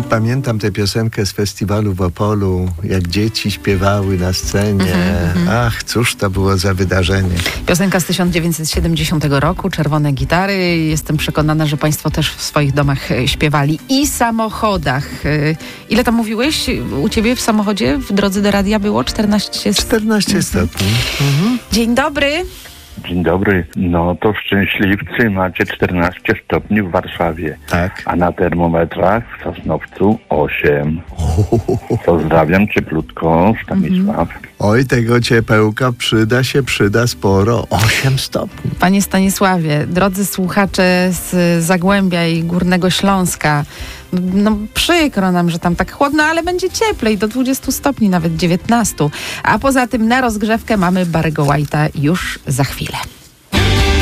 Pamiętam tę piosenkę z festiwalu w Opolu, jak dzieci śpiewały na scenie. Ach, cóż to było za wydarzenie. Piosenka z 1970 roku, Czerwone gitary. Jestem przekonana, że państwo też w swoich domach śpiewali. I samochodach. Ile tam mówiłeś? U ciebie w samochodzie w drodze do radia było? 14 stopni. Dzień dobry. Dzień dobry. No to szczęśliwcy, macie 14 stopni w Warszawie. Tak. A na termometrach w Sosnowcu 8. Pozdrawiam cieplutko, Stanisław. Oj, tego ciepełka przyda sporo. 8 stopni. Panie Stanisławie, drodzy słuchacze z Zagłębia i Górnego Śląska, no przykro nam, że tam tak chłodno, ale będzie cieplej, do 20 stopni, nawet 19. A poza tym na rozgrzewkę mamy Barry'ego White'a już za chwilę.